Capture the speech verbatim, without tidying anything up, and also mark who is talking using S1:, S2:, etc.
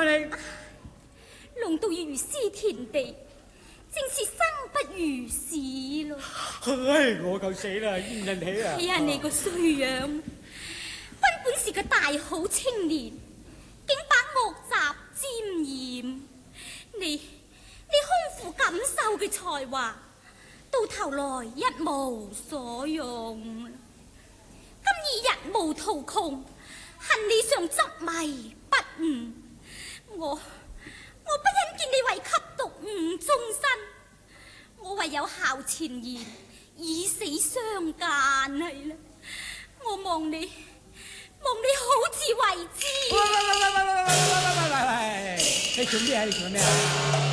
S1: 啊你？
S2: 弄到要如斯田地，正是生不如死咯。
S1: 唉，我夠死啦，冤人起啊！
S2: 睇下你個衰樣，君本是個大好青年，竟把惡習沾染。你你空負錦繡嘅才華，到頭來一無所用。今已日無途窮，恨你尚執迷不悟。我我不忍見你為吸毒誤終身，我唯有效前言，以死相間係啦。我望你望你好自為之。
S1: 喂喂喂喂喂喂喂喂喂喂！你做咩啊？你做咩啊？